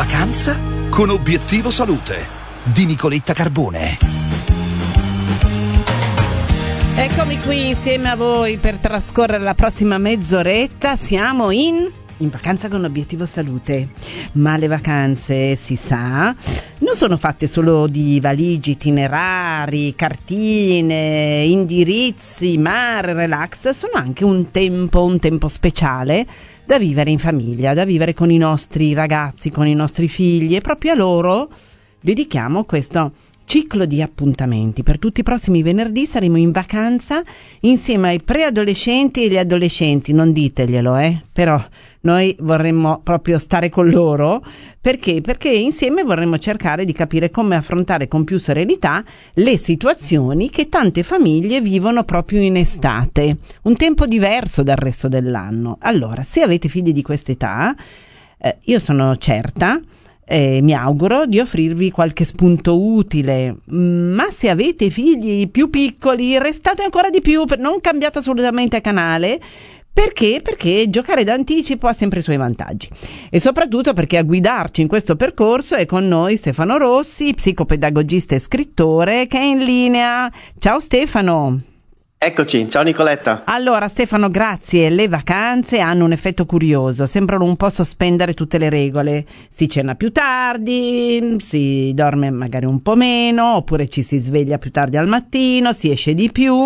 Vacanza con obiettivo salute di Nicoletta Carbone. Eccomi qui insieme a voi per trascorrere la prossima mezz'oretta. Siamo in vacanza con obiettivo salute, ma le vacanze, si sa, non sono fatte solo di valigie, itinerari, cartine, indirizzi, mare, relax, sono anche un tempo speciale da vivere in famiglia, da vivere con i nostri ragazzi, con i nostri figli, e proprio a loro dedichiamo questo ciclo di appuntamenti. Per tutti i prossimi venerdì saremo in vacanza insieme ai preadolescenti e gli adolescenti, non diteglielo, però noi vorremmo proprio stare con loro. Perché insieme vorremmo cercare di capire come affrontare con più serenità le situazioni che tante famiglie vivono proprio in estate, un tempo diverso dal resto dell'anno. Allora, se avete figli di quest'età, io sono certa, mi auguro di offrirvi qualche spunto utile, ma se avete figli più piccoli restate ancora di più, non cambiate assolutamente canale. Perché? Perché giocare d'anticipo ha sempre i suoi vantaggi, e soprattutto perché a guidarci in questo percorso è con noi Stefano Rossi, psicopedagogista e scrittore, che è in linea. Ciao Stefano. Eccoci, ciao Nicoletta. Allora Stefano, grazie. Le vacanze hanno un effetto curioso, sembrano un po' sospendere tutte le regole. Si cena più tardi, si dorme magari un po' meno, oppure ci si sveglia più tardi al mattino, si esce di più,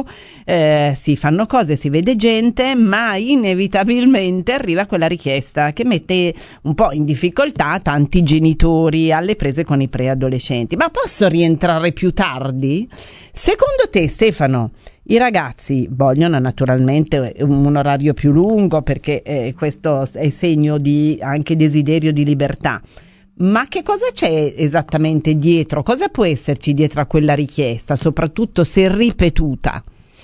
si fanno cose, si vede gente, ma inevitabilmente arriva quella richiesta che mette un po' in difficoltà tanti genitori alle prese con i preadolescenti. Ma posso rientrare più tardi? Secondo te, Stefano, i ragazzi vogliono naturalmente un orario più lungo, perché questo è segno di anche desiderio di libertà. Ma che cosa c'è esattamente dietro? Cosa può esserci dietro a quella richiesta, soprattutto se ripetuta?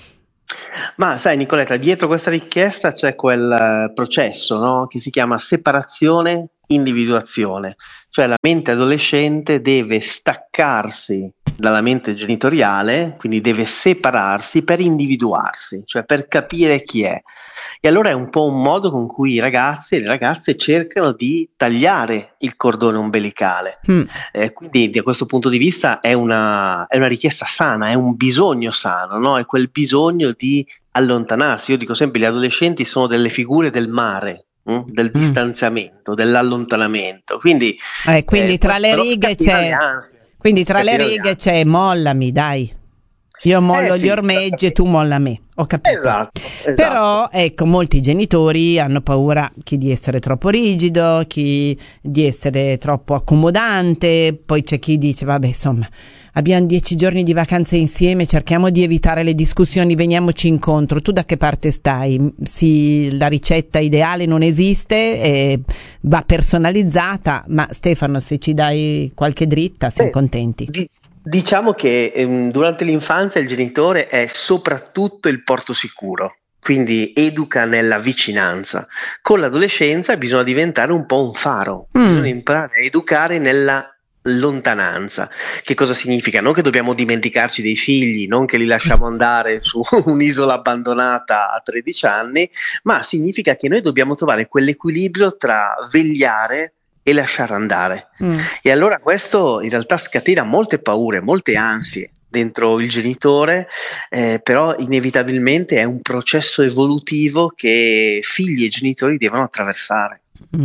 Ma sai Nicoletta, dietro questa richiesta c'è quel processo, no? Che si chiama separazione, individuazione. Cioè la mente adolescente deve staccarsi dalla mente genitoriale, quindi deve separarsi per individuarsi, cioè per capire chi è. E allora è un po' un modo con cui i ragazzi e le ragazze cercano di tagliare il cordone ombelicale. Quindi da questo punto di vista è una richiesta sana, è un bisogno sano, no? È quel bisogno di allontanarsi. Io dico sempre, gli adolescenti sono delle figure del mare, del distanziamento, dell'allontanamento. Quindi tra le righe c'è... Quindi tra le righe c'è mollami, dai. Io mollo gli ormeggi e tu molla me. Ho capito. Esatto. Però ecco, molti genitori hanno paura, chi di essere troppo rigido, chi di essere troppo accomodante, poi c'è chi dice vabbè, insomma, abbiamo 10 giorni di vacanze insieme, cerchiamo di evitare le discussioni, veniamoci incontro. Tu da che parte stai? Sì, la ricetta ideale non esiste, va personalizzata, ma Stefano, se ci dai qualche dritta siamo contenti. Diciamo che durante l'infanzia il genitore è soprattutto il porto sicuro, quindi educa nella vicinanza. Con l'adolescenza bisogna diventare un po' un faro, bisogna imparare a educare nella lontananza. Che cosa significa? Non che dobbiamo dimenticarci dei figli, non che li lasciamo andare su un'isola abbandonata a 13 anni, ma significa che noi dobbiamo trovare quell'equilibrio tra vegliare e lasciare andare. E allora questo in realtà scatena molte paure, molte ansie dentro il genitore, però inevitabilmente è un processo evolutivo che figli e genitori devono attraversare.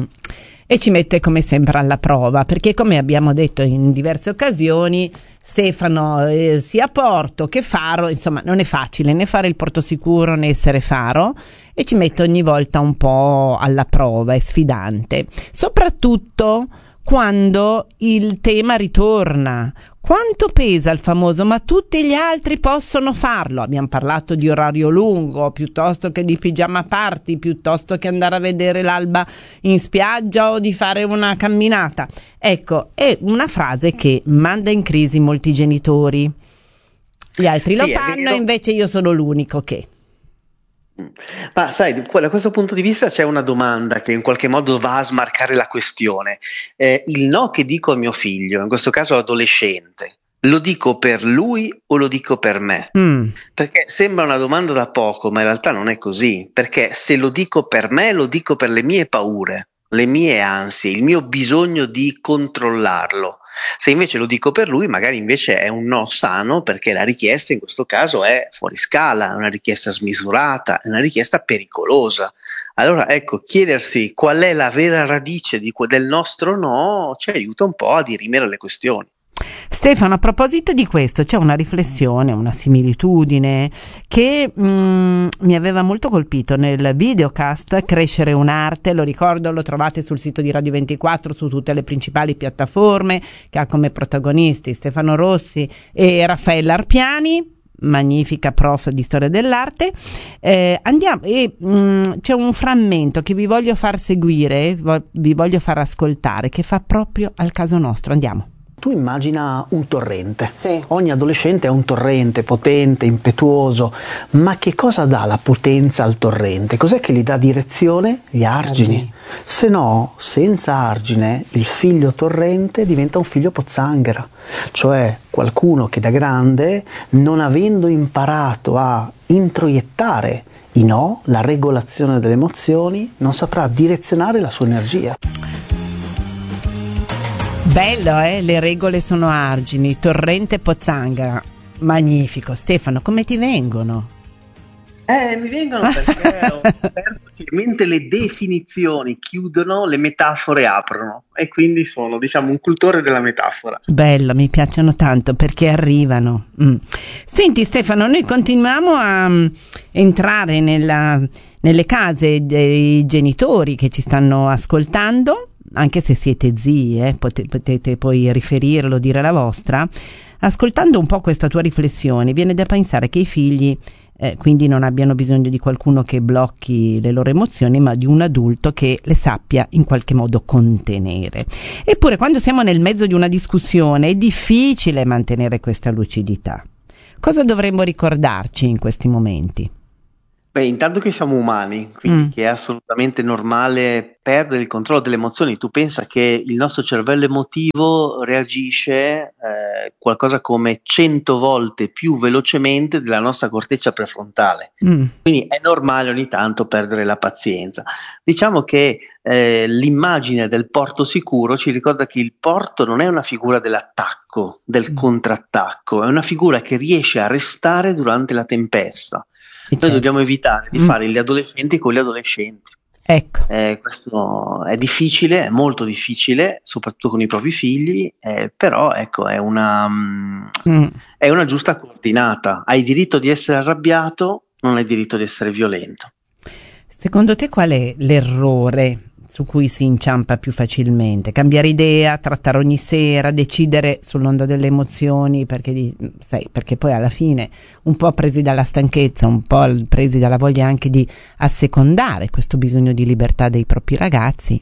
E ci mette come sempre alla prova, perché come abbiamo detto in diverse occasioni, Stefano, sia porto che faro, insomma non è facile né fare il porto sicuro né essere faro, e ci mette ogni volta un po' alla prova, è sfidante, soprattutto quando il tema ritorna. Quanto pesa il famoso ma tutti gli altri possono farlo? Abbiamo parlato di orario lungo, piuttosto che di pigiama party, piuttosto che andare a vedere l'alba in spiaggia o di fare una camminata. Ecco, è una frase che manda in crisi molti genitori. Gli altri lo fanno, invece io sono l'unico che... Ma sai, da questo punto di vista c'è una domanda che in qualche modo va a smarcare la questione. Il no che dico a mio figlio, in questo caso adolescente, lo dico per lui o lo dico per me? Perché sembra una domanda da poco, ma in realtà non è così, perché se lo dico per me, lo dico per le mie paure. le mie ansie, il mio bisogno di controllarlo. Se invece lo dico per lui, magari invece è un no sano, perché la richiesta in questo caso è fuori scala, è una richiesta smisurata, è una richiesta pericolosa. Allora ecco, chiedersi qual è la vera radice del nostro no ci aiuta un po' a dirimere le questioni. Stefano, a proposito di questo, c'è una riflessione, una similitudine che mi aveva molto colpito nel videocast Crescere un'arte, lo ricordo, lo trovate sul sito di Radio 24, su tutte le principali piattaforme, che ha come protagonisti Stefano Rossi e Raffaella Arpiani, magnifica prof di storia dell'arte. Andiamo e c'è un frammento che vi voglio far seguire, vi voglio far ascoltare, che fa proprio al caso nostro. Andiamo. Tu immagina un torrente. Sì. Ogni adolescente è un torrente potente, impetuoso, ma che cosa dà la potenza al torrente? Cos'è che gli dà direzione? Gli argini. Se no, senza argine, il figlio torrente diventa un figlio pozzanghera, cioè qualcuno che da grande, non avendo imparato a introiettare i no, la regolazione delle emozioni, non saprà direzionare la sua energia. Bello, le regole sono argini, torrente pozzanghera, magnifico. Stefano, come ti vengono? Mi vengono perché ho scoperto che mentre le definizioni chiudono, le metafore aprono, e quindi sono, diciamo, un cultore della metafora. Bello, mi piacciono tanto perché arrivano. Senti Stefano, noi continuiamo a entrare nelle case dei genitori che ci stanno ascoltando, anche se siete zii, potete poi riferirlo, dire la vostra. Ascoltando un po' questa tua riflessione, viene da pensare che i figli quindi non abbiano bisogno di qualcuno che blocchi le loro emozioni, ma di un adulto che le sappia in qualche modo contenere. Eppure, quando siamo nel mezzo di una discussione, è difficile mantenere questa lucidità. Cosa dovremmo ricordarci in questi momenti? Beh, intanto che siamo umani, quindi che è assolutamente normale perdere il controllo delle emozioni. Tu pensa che il nostro cervello emotivo reagisce qualcosa come 100 volte più velocemente della nostra corteccia prefrontale. Quindi è normale ogni tanto perdere la pazienza. Diciamo che l'immagine del porto sicuro ci ricorda che il porto non è una figura dell'attacco, del contrattacco, è una figura che riesce a restare durante la tempesta. Noi dobbiamo evitare di fare gli adolescenti con gli adolescenti. Ecco. Questo è difficile, è molto difficile, soprattutto con i propri figli, però ecco, è una giusta coordinata. Hai diritto di essere arrabbiato, non hai diritto di essere violento. Secondo te qual è l'errore su cui si inciampa più facilmente? Cambiare idea, trattare ogni sera, decidere sull'onda delle emozioni, perché poi alla fine, un po' presi dalla stanchezza, un po' presi dalla voglia anche di assecondare questo bisogno di libertà dei propri ragazzi.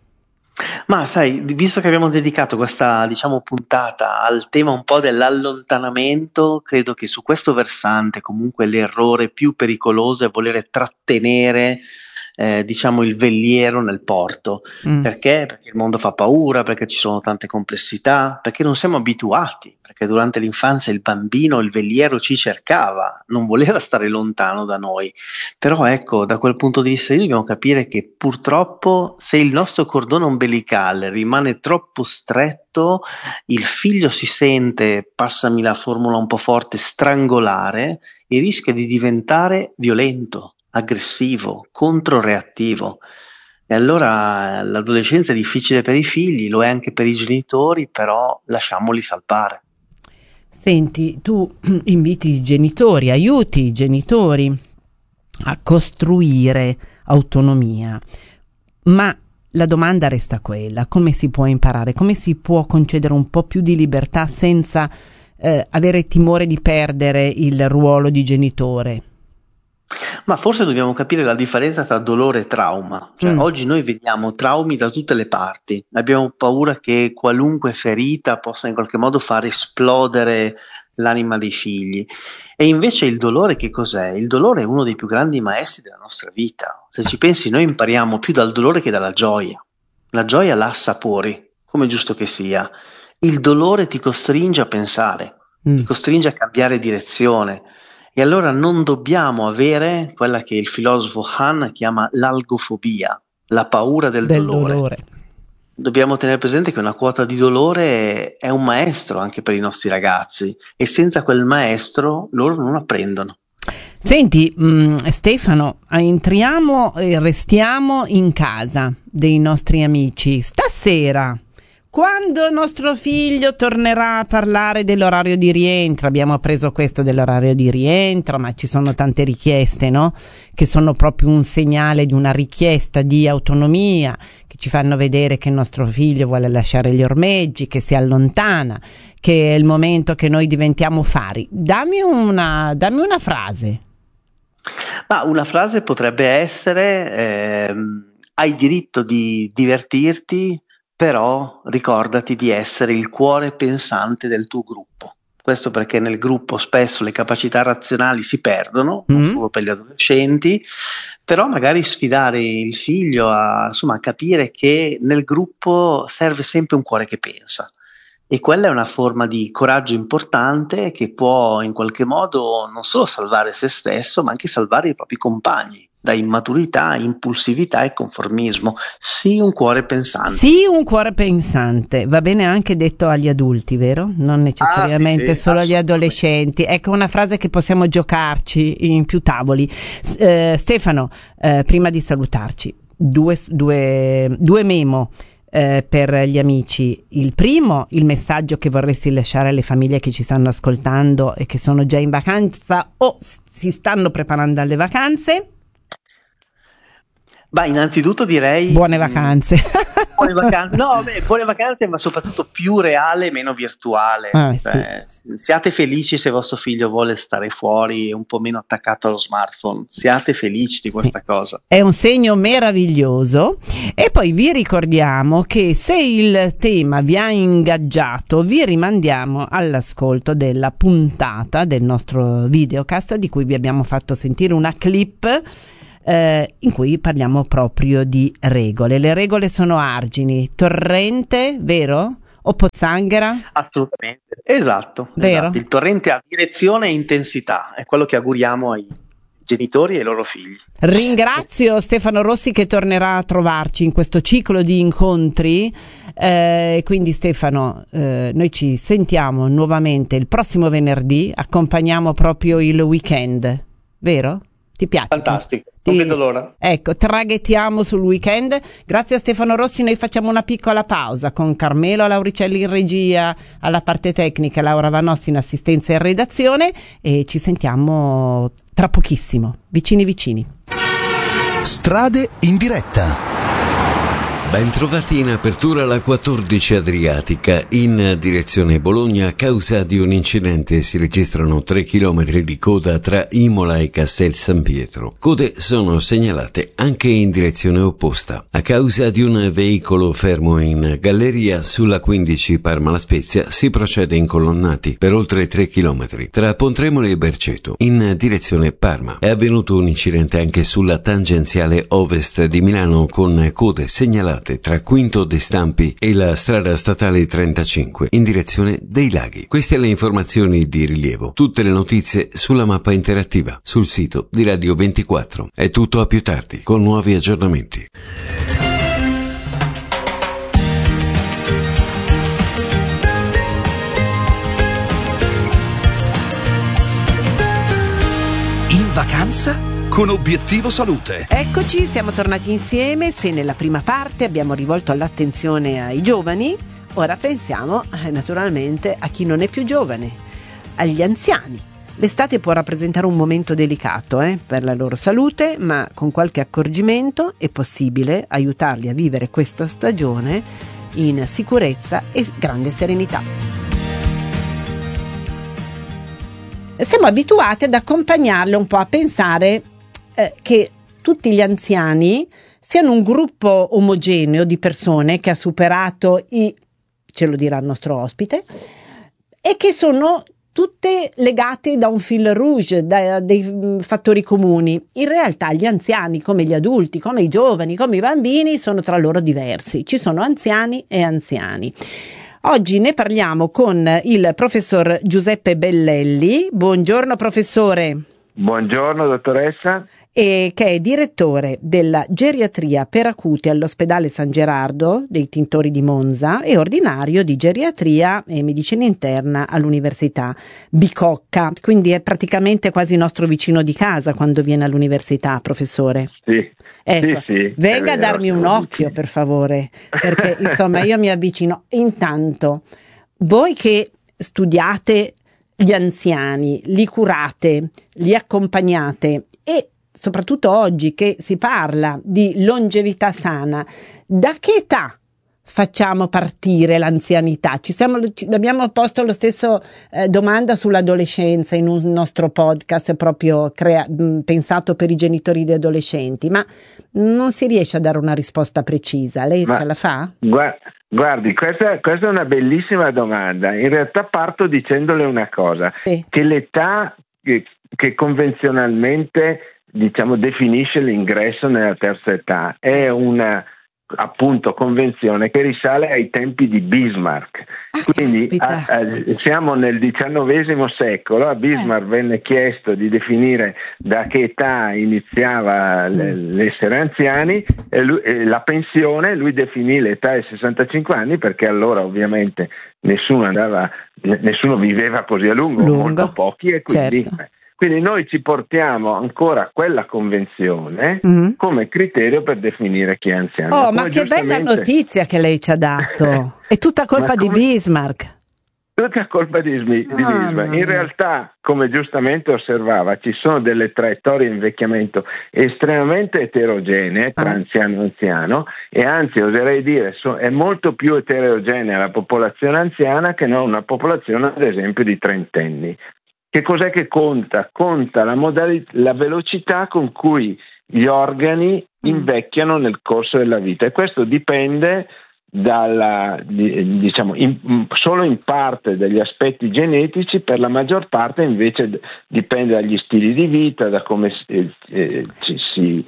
Ma sai, visto che abbiamo dedicato questa, diciamo, puntata al tema un po' dell'allontanamento, credo che su questo versante comunque l'errore più pericoloso è volere trattenere diciamo il veliero nel porto. Perché? Perché il mondo fa paura, perché ci sono tante complessità, perché non siamo abituati, perché durante l'infanzia il bambino, il veliero ci cercava, non voleva stare lontano da noi. Però ecco, da quel punto di vista dobbiamo capire che purtroppo se il nostro cordone ombelicale rimane troppo stretto, il figlio si sente, passami la formula un po' forte, strangolare, e rischia di diventare violento, aggressivo, controreattivo. E allora l'adolescenza è difficile per i figli, lo è anche per i genitori, però lasciamoli salpare. Senti, tu inviti i genitori, aiuti i genitori a costruire autonomia, ma la domanda resta quella: come si può imparare, come si può concedere un po' più di libertà senza avere timore di perdere il ruolo di genitore? Ma forse dobbiamo capire la differenza tra dolore e trauma. Cioè, oggi noi vediamo traumi da tutte le parti, abbiamo paura che qualunque ferita possa in qualche modo far esplodere l'anima dei figli. E invece il dolore che cos'è? Il dolore è uno dei più grandi maestri della nostra vita. Se ci pensi, noi impariamo più dal dolore che dalla gioia. La gioia la assapori, come è giusto che sia. Il dolore ti costringe a pensare, ti costringe a cambiare direzione. E allora non dobbiamo avere quella che il filosofo Han chiama l'algofobia, la paura del dolore. Dobbiamo tenere presente che una quota di dolore è un maestro anche per i nostri ragazzi, e senza quel maestro loro non apprendono. Senti, Stefano, entriamo e restiamo in casa dei nostri amici. Stasera, quando nostro figlio tornerà a parlare dell'orario di rientro, abbiamo preso questo dell'orario di rientro, ma ci sono tante richieste, no? Che sono proprio un segnale di una richiesta di autonomia, che ci fanno vedere che il nostro figlio vuole lasciare gli ormeggi, che si allontana, che è il momento che noi diventiamo fari. Dammi una frase. Ma una frase potrebbe essere: hai diritto di divertirti, però ricordati di essere il cuore pensante del tuo gruppo. Questo perché nel gruppo spesso le capacità razionali si perdono, non solo per gli adolescenti, però magari sfidare il figlio a capire che nel gruppo serve sempre un cuore che pensa. E quella è una forma di coraggio importante che può in qualche modo non solo salvare se stesso, ma anche salvare i propri compagni da immaturità, impulsività e conformismo. Sì, un cuore pensante. Sì, un cuore pensante. Va bene anche detto agli adulti, vero? Non necessariamente sì, solo agli adolescenti. Ecco una frase che possiamo giocarci in più tavoli. Stefano, prima di salutarci, due memo per gli amici. Il primo, il messaggio che vorresti lasciare alle famiglie che ci stanno ascoltando e che sono già in vacanza o si stanno preparando alle vacanze. Innanzitutto direi buone vacanze. Buone vacanze, ma soprattutto più reale, meno virtuale. Sì. Siate felici se vostro figlio vuole stare fuori e un po' meno attaccato allo smartphone. Siate felici di questa cosa. È un segno meraviglioso. E poi vi ricordiamo che se il tema vi ha ingaggiato, vi rimandiamo all'ascolto della puntata del nostro videocast, di cui vi abbiamo fatto sentire una clip in cui parliamo proprio di regole. Le regole sono argini, torrente, vero? O pozzanghera? Assolutamente, esatto. Vero? Il torrente ha direzione e intensità, è quello che auguriamo ai genitori e ai loro figli. Ringrazio Stefano Rossi che tornerà a trovarci in questo ciclo di incontri, quindi Stefano, noi ci sentiamo nuovamente il prossimo venerdì, accompagniamo proprio il weekend, vero? Ti piace? Fantastico, non vedo l'ora. Ecco, traghettiamo sul weekend. Grazie a Stefano Rossi, noi facciamo una piccola pausa con Carmelo Lauricelli in regia, alla parte tecnica, Laura Vanossi in assistenza e redazione, e ci sentiamo tra pochissimo, vicini. Strade in diretta. Bentrovati in apertura la 14 Adriatica in direzione Bologna. A causa di un incidente si registrano 3 chilometri di coda tra Imola e Castel San Pietro. Code sono segnalate anche in direzione opposta. A causa di un veicolo fermo in galleria sulla 15 Parma La Spezia si procede in colonnati per oltre 3 chilometri tra Pontremoli e Berceto in direzione Parma. È avvenuto un incidente anche sulla tangenziale ovest di Milano con code segnalate tra Quinto de Stampi e la strada statale 35 in direzione dei Laghi. Queste le informazioni di rilievo. Tutte le notizie sulla mappa interattiva sul sito di Radio 24. È tutto, a più tardi con nuovi aggiornamenti. In vacanza con Obiettivo Salute. Eccoci, siamo tornati insieme. Se nella prima parte abbiamo rivolto l'attenzione ai giovani, ora pensiamo naturalmente a chi non è più giovane, agli anziani. L'estate può rappresentare un momento delicato per la loro salute, ma con qualche accorgimento è possibile aiutarli a vivere questa stagione in sicurezza e grande serenità. Siamo abituati ad accompagnarli un po' a pensare che tutti gli anziani siano un gruppo omogeneo di persone che ha superato ce lo dirà il nostro ospite, e che sono tutte legate da un fil rouge, da dei fattori comuni. In realtà gli anziani, come gli adulti, come i giovani, come i bambini, sono tra loro diversi. Ci sono anziani e anziani. Oggi ne parliamo con il professor Giuseppe Bellelli. Buongiorno professore. Buongiorno dottoressa. E che è direttore della geriatria per acuti all'ospedale San Gerardo dei Tintori di Monza e ordinario di geriatria e medicina interna all'Università Bicocca, quindi è praticamente quasi il nostro vicino di casa quando viene all'università, professore. Sì. Ecco, sì, venga a darmi un occhio per favore, perché insomma io mi avvicino. Intanto, voi che studiate gli anziani, li curate, li accompagnate e soprattutto oggi che si parla di longevità sana, da che età facciamo partire l'anzianità? Abbiamo posto lo stesso domanda sull'adolescenza in un nostro podcast proprio pensato per i genitori di adolescenti, ma non si riesce a dare una risposta precisa. Lei ce la fa? Guardi, questa è una bellissima domanda. In realtà parto dicendole una cosa, che l'età che convenzionalmente definisce l'ingresso nella terza età è una appunto convenzione che risale ai tempi di Bismarck. Quindi siamo nel XIX secolo. A Bismarck venne chiesto di definire da che età iniziava l'essere anziani e la pensione. Lui definì l'età ai 65 anni perché allora ovviamente nessuno viveva così a lungo. Molto pochi, e quindi certo. Quindi noi ci portiamo ancora quella convenzione come criterio per definire chi è anziano. Oh, ma che bella notizia che lei ci ha dato! È tutta colpa di Bismarck. Tutta colpa di Bismarck. In realtà, come giustamente osservava, ci sono delle traiettorie di invecchiamento estremamente eterogenee tra anziano e anziano, e anzi oserei dire è molto più eterogenea la popolazione anziana che non una popolazione ad esempio di trentenni. Che cos'è che conta? Conta la velocità con cui gli organi invecchiano nel corso della vita, e questo dipende solo in parte dagli aspetti genetici, per la maggior parte invece dipende dagli stili di vita, da come ci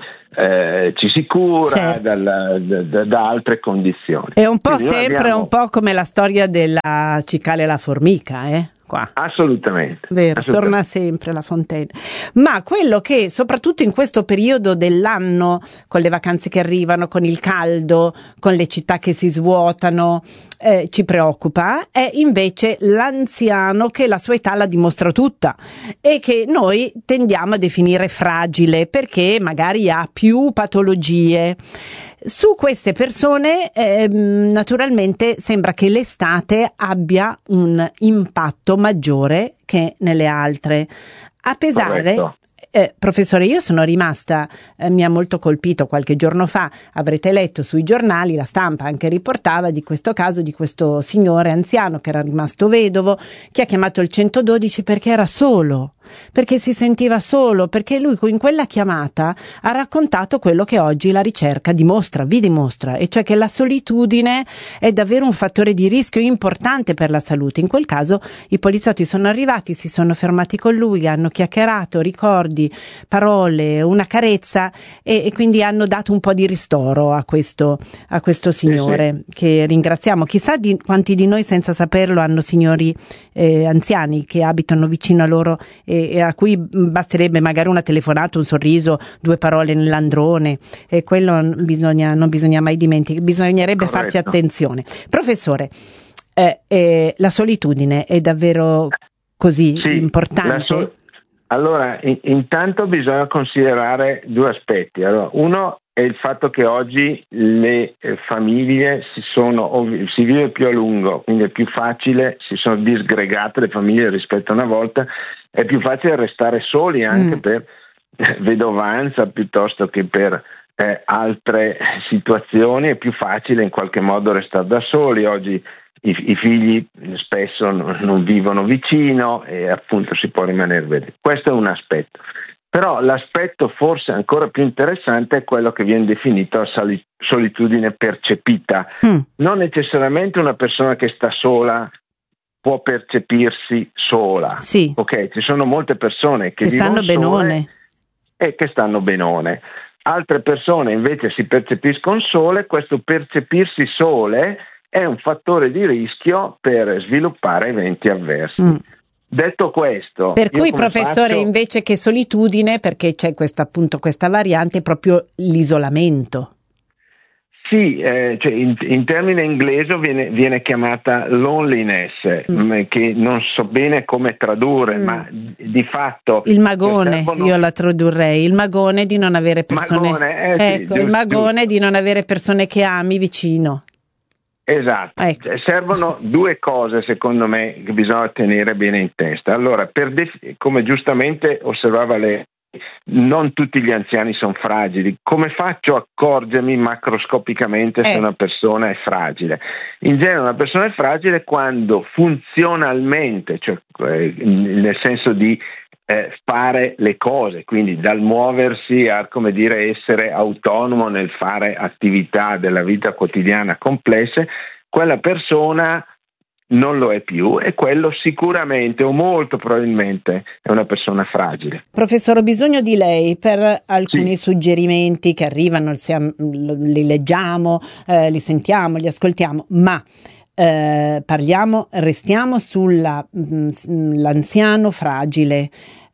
si cura, certo. da altre condizioni. È un po' un po' come la storia della cicale e la formica, qua. Assolutamente. Vero, torna sempre la Fontaine. Ma quello che soprattutto in questo periodo dell'anno, con le vacanze che arrivano, con il caldo, con le città che si svuotano, ci preoccupa, è invece l'anziano che la sua età la dimostra tutta e che noi tendiamo a definire fragile perché magari ha più patologie. Su queste persone naturalmente sembra che l'estate abbia un impatto maggiore che nelle altre, a pesare. Corretto. Professore, io sono rimasta, mi ha molto colpito qualche giorno fa, avrete letto sui giornali, la stampa anche riportava di questo caso di questo signore anziano che era rimasto vedovo, che ha chiamato il 112 perché era solo, perché si sentiva solo, perché lui in quella chiamata ha raccontato quello che oggi la ricerca vi dimostra, e cioè che la solitudine è davvero un fattore di rischio importante per la salute. In quel caso i poliziotti sono arrivati, si sono fermati con lui, hanno chiacchierato, ricordi, parole, una carezza e quindi hanno dato un po' di ristoro a questo signore, che ringraziamo. Chissà quanti di noi senza saperlo hanno signori anziani che abitano vicino a loro e a cui basterebbe magari una telefonata, un sorriso, 2 parole nell'androne, e quello non bisogna mai dimenticare, bisognerebbe farci attenzione. Professore, la solitudine è davvero così importante? Allora, intanto bisogna considerare 2 aspetti. Allora, uno è il fatto che oggi le famiglie si vive più a lungo, quindi è più facile, si sono disgregate le famiglie rispetto a una volta, è più facile restare soli anche per vedovanza piuttosto che per altre situazioni, è più facile in qualche modo restare da soli. Oggi i figli spesso non vivono vicino e appunto si può rimanere vedere. Questo è un aspetto. Però l'aspetto forse ancora più interessante è quello che viene definito la solitudine percepita. Non necessariamente una persona che sta sola può percepirsi sola. Sì. Ok, ci sono molte persone che stanno benone e che stanno benone. Altre persone invece si percepiscono sole. Questo percepirsi sole è un fattore di rischio per sviluppare eventi avversi. Detto questo, per cui professore, faccio... invece che solitudine, perché c'è questa variante, proprio l'isolamento. Sì, cioè in termine inglese viene chiamata loneliness, che non so bene come tradurre, ma di fatto... Il magone, io la tradurrei, il magone di non avere persone... Sì, il magone di non avere persone che ami vicino. Esatto, ecco. Servono due cose secondo me che bisogna tenere bene in testa. Allora, come giustamente osservava lei, non tutti gli anziani sono fragili. Come faccio a accorgermi macroscopicamente se una persona è fragile? In genere una persona è fragile quando funzionalmente, cioè nel senso di fare le cose, quindi dal muoversi a, come dire, essere autonomo nel fare attività della vita quotidiana complesse, quella persona non lo è più, e quello sicuramente o molto probabilmente è una persona fragile. Professore, ho bisogno di lei per alcuni suggerimenti che arrivano, li leggiamo, li sentiamo, li ascoltiamo, ma restiamo sull'anziano fragile.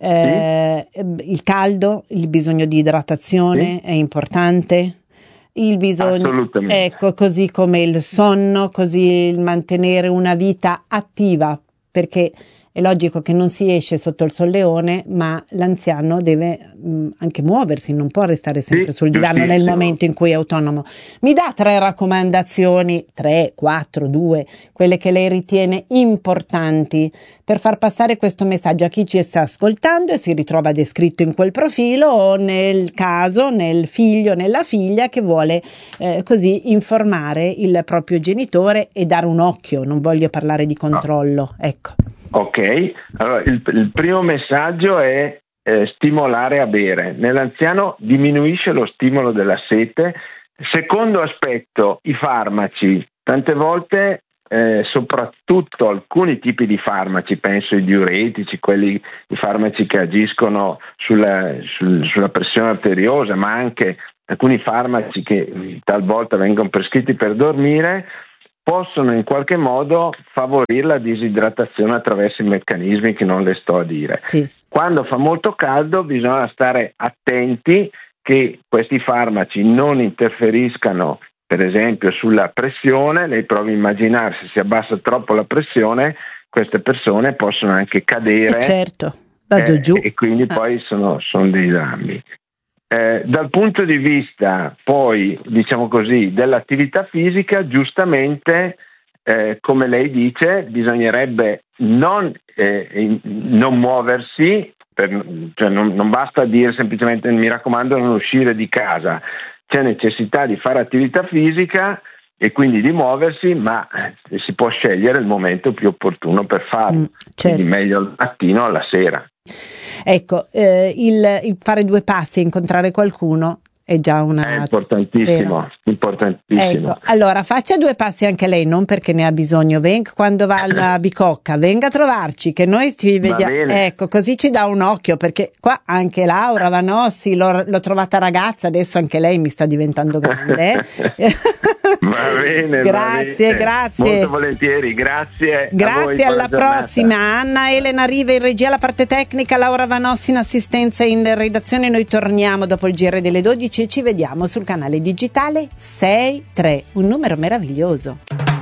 Il caldo, il bisogno di idratazione è importante. Il bisogno, ecco, così come il sonno, così il mantenere una vita attiva, perché è logico che non si esce sotto il solleone, ma l'anziano deve anche muoversi, non può restare sempre sul divano nel momento in cui è autonomo. Mi dà 3 raccomandazioni, 3, 4, 2, quelle che lei ritiene importanti per far passare questo messaggio a chi ci sta ascoltando e si ritrova descritto in quel profilo, o nel caso, nel figlio, nella figlia che vuole così informare il proprio genitore e dare un occhio, non voglio parlare di controllo, ecco. Ok, allora il primo messaggio è stimolare a bere. Nell'anziano diminuisce lo stimolo della sete. Secondo aspetto, i farmaci. Tante volte, soprattutto alcuni tipi di farmaci, penso ai diuretici, i farmaci che agiscono sulla pressione arteriosa, ma anche alcuni farmaci che talvolta vengono prescritti per dormire, possono in qualche modo favorire la disidratazione attraverso i meccanismi che non le sto a dire. Sì. Quando fa molto caldo bisogna stare attenti che questi farmaci non interferiscano, per esempio, sulla pressione. Lei provi a immaginare, se si abbassa troppo la pressione, queste persone possono anche cadere. Certo, vado giù. E quindi poi sono dei drammi. Dal punto di vista poi, diciamo così, dell'attività fisica, giustamente, come lei dice, bisognerebbe non muoversi, cioè non basta dire semplicemente mi raccomando non uscire di casa, c'è necessità di fare attività fisica e quindi di muoversi, ma si può scegliere il momento più opportuno per farlo, certo. Quindi meglio al mattino o alla sera. Ecco, il fare 2 passi e incontrare qualcuno è già è importantissimo. Ecco, allora faccia 2 passi anche lei, non perché ne ha bisogno, quando va alla Bicocca venga a trovarci, che noi ci vediamo, ecco, così ci dà un occhio, perché qua anche Laura Vanossi l'ho trovata ragazza, adesso anche lei mi sta diventando grande. Va bene, grazie. Molto volentieri, grazie a voi, alla prossima. Anna Elena Riva in regia, la parte tecnica, Laura Vanossi in assistenza in redazione. Noi torniamo dopo il GR delle 12 e ci vediamo sul canale digitale 63, un numero meraviglioso.